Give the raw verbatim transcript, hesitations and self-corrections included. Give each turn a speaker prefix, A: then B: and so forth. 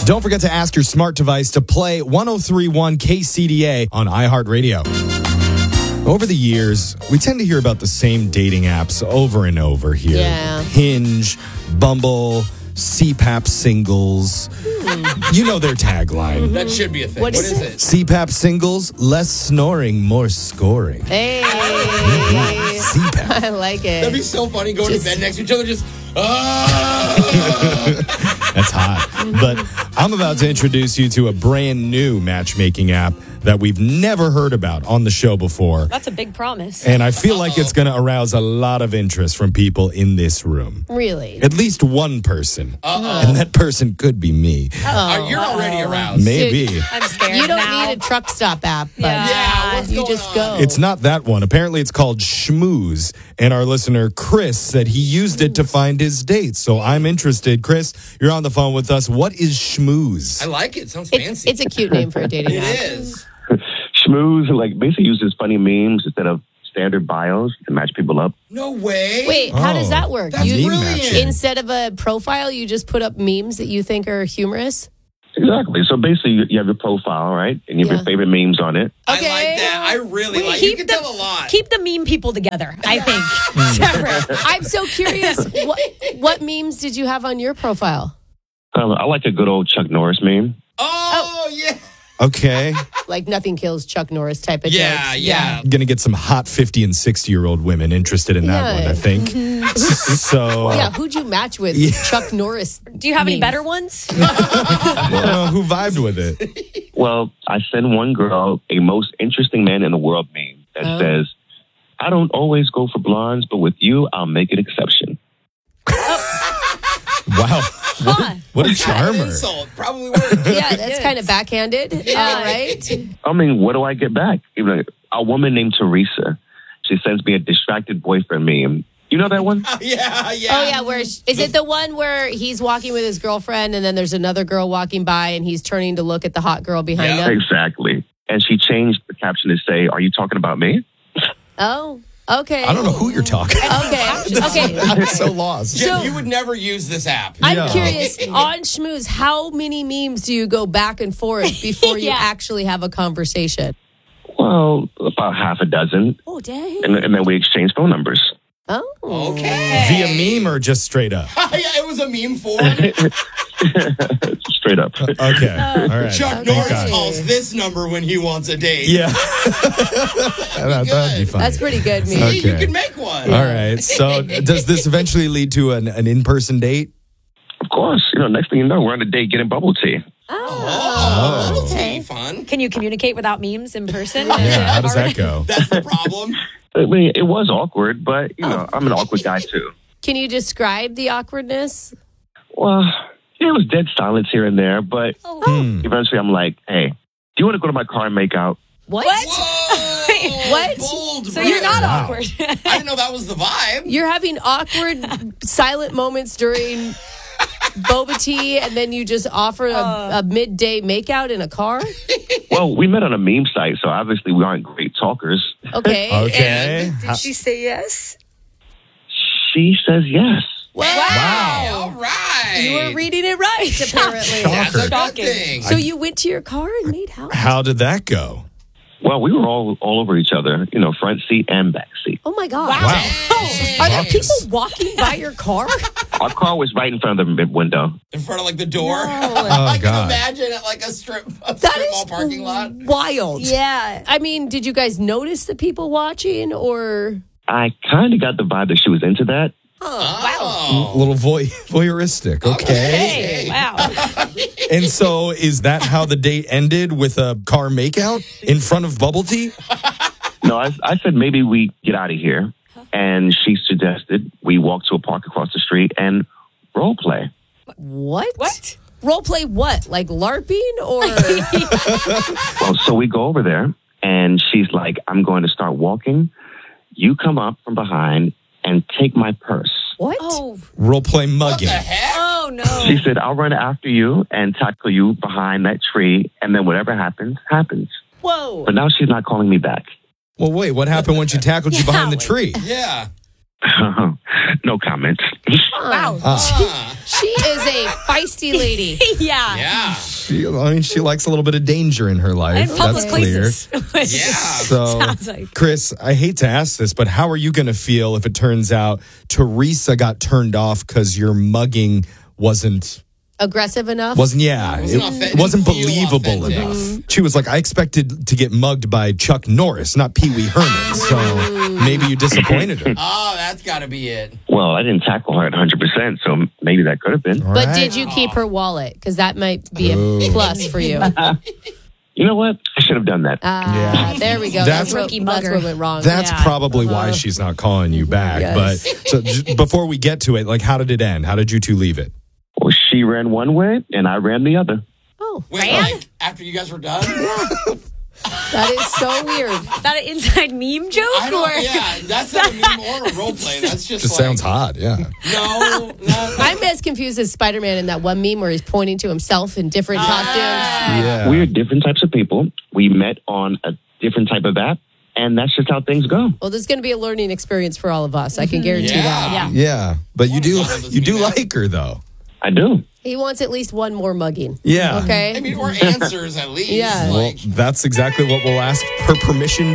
A: Don't forget to ask your smart device to play one oh three point one K C D A on iHeartRadio. Over the years, we tend to hear about the same dating apps over and over here.
B: Yeah.
A: Hinge, Bumble, C PAP Singles. Hmm. You know their tagline.
C: That should be a thing.
B: What
C: What
B: is
C: is
B: it?
C: it?
A: C PAP Singles, less snoring, more scoring.
B: Hey.
A: C PAP.
B: I like it.
C: That'd be so funny going
B: Just-
C: to bed next to each other, just, ah!
A: That's hot. But I'm about to introduce you to a brand new matchmaking app that we've never heard about on the show before.
D: That's a big promise.
A: And I feel like it's going to arouse a lot of interest from people in this room.
B: Really?
A: At least one person.
C: Uh-oh.
A: And that person could be me.
C: Uh, You're already aroused.
A: Maybe.
D: I'm scared
B: You don't
D: now.
B: need a truck stop app, but
D: Yeah.
C: Yeah, what's
B: you
C: going
B: just
C: on?
B: go.
A: It's not that one. Apparently, it's called Schmooze. And our listener, Chris, said he used it to find his dates. So I'm interested. Chris, you're on the phone with us. What is Schmooze?
C: I like it. Sounds
B: It-
C: fancy.
B: it's a cute name for a dating
C: It
B: app.
C: is.
E: Schmooze, like, basically uses funny memes instead of standard bios to match people up.
C: No way.
B: Wait, how does
A: Oh,
B: that work?
C: that's
B: You
A: meme
C: brilliant.
A: matching.
B: instead of a profile, you just put up memes that you think are humorous?
E: Exactly. So basically, you you have your profile, right? And you have
B: Yeah.
E: your favorite memes on it.
C: I
B: Okay.
C: like that. I really
D: Wait,
C: like it. You
D: keep
C: can
D: the-
C: tell a lot.
D: Keep the meme people together, I think. Separate.
B: I'm so curious. What, what memes did you have on your profile?
E: Um, I like a good old Chuck Norris meme.
C: oh, yeah.
A: Okay.
B: Like nothing kills Chuck Norris type of
C: Yeah,
B: jokes.
C: yeah.
A: Going to get some hot fifty and sixty year old women interested in that
B: Yeah.
A: one, I think. So,
B: Yeah, who'd you match with?
A: Yeah.
B: Chuck Norris.
D: Do you have any
B: memes.
D: better ones?
A: I don't know who vibed with it.
E: Well, I send one girl a most interesting man in the world meme that
B: Oh.
E: says, I don't always go for blondes, but with you, I'll make an exception.
A: Wow.
D: Huh.
A: What a
C: An
A: charmer.
C: insult. Probably worked.
B: Yeah, that's kind of backhanded.
D: Yeah.
B: All right.
E: I mean, what do I get back? Even a woman named Teresa, she sends me a distracted boyfriend meme. You know that one?
C: yeah, yeah.
B: Oh, yeah. Where is it the one where he's walking with his girlfriend and then there's another girl walking by and he's turning to look at the hot girl behind
C: Yeah.
B: him?
E: Exactly. And she changed the caption to say, are you talking about me?
B: Oh, okay.
A: I don't know who you're talking.
B: Okay. Okay.
A: I'm so lost.
C: Jen,
B: So-
C: you would never use this app.
B: I'm
A: Yeah.
B: curious, on Schmooze, how many memes do you go back and forth before you
D: Yeah.
B: actually have a conversation?
E: Well, about half a dozen.
B: Oh, dang.
E: And, and then we exchange phone numbers.
B: Oh.
C: Okay.
A: Via meme or just straight up?
C: yeah, it was a meme form.
E: Straight up.
A: Okay. All right.
C: Chuck
A: Thank
C: Norris
A: God.
C: calls this number when he wants a date.
A: Yeah. that, that'd be fun.
B: That's pretty good, me.
C: See, you
A: Okay.
C: can make one.
A: All right. So, does this eventually lead to an, an in person date?
E: Of course. You know, next thing you know, we're on a date getting bubble tea.
C: Oh,
A: Oh.
C: that'll be fun.
D: Can you communicate without memes in person?
A: Yeah. How does that go?
C: That's the problem.
E: I mean, it was awkward, but, you know, I'm an awkward guy, too.
B: Can you describe the awkwardness?
E: Well, yeah, it was dead silence here and there, but
A: Hmm.
E: eventually I'm like, hey, do you want to go to my car and make out?
B: What?
C: Whoa!
B: What?
C: Bold,
D: So you're not
A: Wow.
D: awkward.
C: I didn't know that was the vibe.
B: You're having awkward, silent moments during boba tea, and then you just offer a, a midday makeout in a car?
E: Well, we met on a meme site, so obviously we aren't great talkers.
B: Okay.
A: Okay.
D: Did she say yes?
E: She says yes.
A: Wow.
C: All right.
B: You were reading it right, apparently.
C: That's a good
D: Shocking.
C: thing.
B: So you went to your car and made out?
A: How did that go?
E: Well, we were all all over each other, you know, front seat and back seat.
B: Oh, my God.
A: Wow.
B: Are there people
A: Obvious.
B: walking by your car?
E: Our car was right in front of the mid window.
C: in front of like the door.
B: No.
C: I can
A: God.
C: imagine at like a strip, a
B: That
C: strip mall
B: is
C: parking lot.
B: wild.
D: Yeah.
B: I mean, did you guys notice the people watching or?
E: I kind of got the vibe that she was into that.
C: Oh.
A: A little voy- voyeuristic. Okay.
D: Hey, wow.
A: And so, is that how the date ended, with a car makeout in front of bubble tea?
E: No, I, I said maybe we get out of here. And she suggested we walk to a park across the street and role play.
B: What?
D: What?
B: Role play what? Like LARPing or?
E: Well, so we go over there and she's like, I'm going to start walking. You come up from behind and take my purse.
B: What?
D: Oh,
A: Role play
C: What
A: mugging.
C: the heck?
D: oh no.
E: She said, I'll run after you and tackle you behind that tree. And then whatever happens, happens.
B: Whoa.
E: But now she's not calling me back.
A: Well, wait, what happened when she tackled you behind the tree?
C: Yeah.
E: No comments.
D: Wow.
C: Ah,
B: She is a feisty lady.
D: yeah.
C: yeah.
A: She, I mean, she likes a little bit of danger in her life.
D: And public
A: That's clear.
D: places.
C: Yeah.
A: So,
D: Sounds like.
A: Chris, I hate to ask this, but how are you going to feel if it turns out Teresa got turned off because your mugging wasn't
B: Aggressive enough?
A: wasn't yeah
C: Wasn't
A: it,
C: authentic.
A: it wasn't
C: Didn't feel
A: believable
C: authentic.
A: enough. She was like, I expected to get mugged by Chuck Norris, not Pee Wee Herman. So maybe you disappointed her.
C: Oh, that's got to be it.
E: Well, I didn't tackle her at one hundred percent, so maybe that could have been.
A: All
B: But
A: right.
B: did you keep her wallet? Because that might be a
A: Ooh.
B: plus for you.
E: You know what? I should have done that.
B: Ah,
A: Yeah.
B: there we go.
A: That's-
B: That's, what,
D: Rookie
B: that's
D: mugger.
B: what went wrong.
A: That's
D: Yeah.
A: probably why she's not calling you back.
B: Yes.
A: But so j- before we get to it, like, how did it end? How did you two leave it?
E: Well, she ran one way, and I ran the other.
B: Oh,
C: Wait,
D: Ran?
C: like after you guys were done?
B: that is so weird.
D: Is that an inside meme joke?
C: I don't.
D: or?
C: Yeah, that's not a meme or a role play. That's just.
A: Just
C: like,
A: sounds hot. Yeah.
C: No, no.
B: I'm as confused as Spider-Man in that one meme where he's pointing to himself in different costumes.
A: Yeah.
E: We're different types of people. We met on a different type of app, and that's just how things go.
B: Well, this is going to be a learning experience for all of us. I can guarantee
C: Yeah.
B: that.
D: Yeah.
A: Yeah. But you do
C: Wanna go to
A: you do
C: this
A: like her though.
E: I do.
B: He wants at least one more mugging.
A: Yeah.
B: Okay.
C: I mean, or answers at least.
B: Yeah.
A: Well,
C: Like,
A: that's exactly what we'll ask her permission